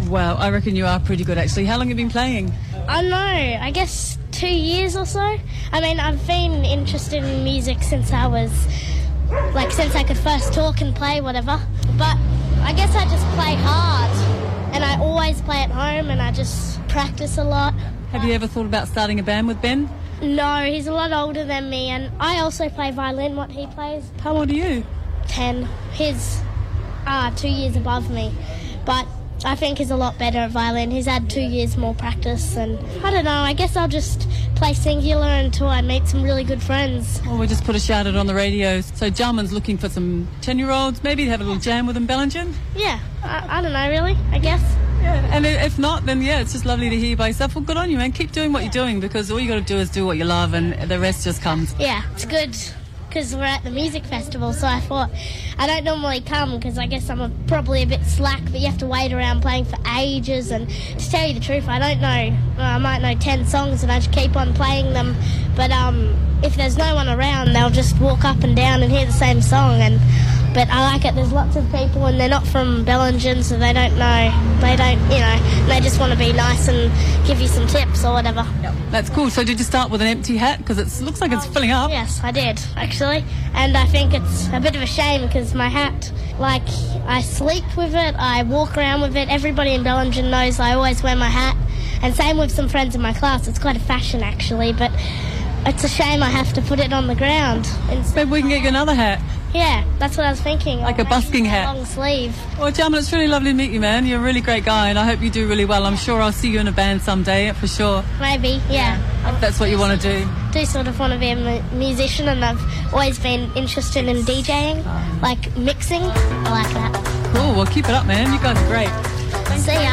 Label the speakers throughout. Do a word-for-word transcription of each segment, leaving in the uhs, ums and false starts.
Speaker 1: Wow, I reckon you are pretty good, actually. How long have you been playing?
Speaker 2: I don't know, I guess two years or so. I mean, I've been interested in music since I was, like, since I could first talk and play, whatever. But I guess I just play hard, and I always play at home, and I just practice a lot.
Speaker 1: Have you ever thought about starting a band with Ben?
Speaker 2: No, he's a lot older than me, and I also play violin, what he plays.
Speaker 1: How old are you?
Speaker 2: Ten. He's uh, two years above me, but I think he's a lot better at violin. He's had two years more practice, and I don't know, I guess I'll just play singular until I meet some really good friends.
Speaker 1: Well, we just put a shout out on the radio. So Jarman's looking for some ten-year-olds, maybe have a little jam with them, Bellingen?
Speaker 2: Yeah, I, I don't know, really, I guess.
Speaker 1: Yeah, and if not, then yeah, it's just lovely to hear you by yourself. Well, good on you, man. Keep doing what you're doing, because all you got to do is do what you love, and the rest just comes.
Speaker 2: Yeah, it's good, because we're at the music festival, so I thought I don't normally come because I guess I'm a, probably a bit slack, but you have to wait around playing for ages, and to tell you the truth, I don't know, well, I might know ten songs and I just keep on playing them, but um, if there's no one around, they'll just walk up and down and hear the same song, and but I like it. There's lots of people and they're not from Bellingen, so they don't know, they don't, you know, they just want to be nice and give you some tips or whatever.
Speaker 1: Yep. That's cool. So did you start with an empty hat? Because it looks like it's filling up.
Speaker 2: Yes, I did, actually. And I think it's a bit of a shame because my hat, like, I sleep with it, I walk around with it. Everybody in Bellingen knows I always wear my hat. And same with some friends in my class. It's quite a fashion, actually, but it's a shame I have to put it on the ground.
Speaker 1: Maybe we can get you another hat.
Speaker 2: Yeah, that's what I was thinking.
Speaker 1: Like a busking hat.
Speaker 2: Long sleeve.
Speaker 1: Well, Jarman, it's really lovely to meet you, man. You're a really great guy, and I hope you do really well. I'm sure I'll see you in a band someday, for sure.
Speaker 2: Maybe, yeah.
Speaker 1: If that's what you want to do.
Speaker 2: I do sort of want to be a mu- musician, and I've always been interested in DJing, like mixing. I like that.
Speaker 1: Cool, well, keep it up, man. You guys are great.
Speaker 2: See ya.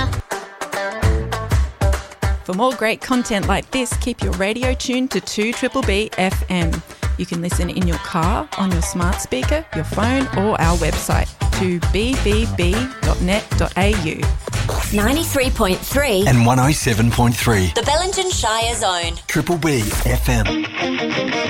Speaker 3: For more great content like this, keep your radio tuned to two B B B F M. You can listen in your car, on your smart speaker, your phone, or our website, two b b b dot net dot a u.
Speaker 4: ninety-three point three
Speaker 5: and one oh seven point three.
Speaker 4: The Bellingen Shire Zone.
Speaker 5: Triple B F M.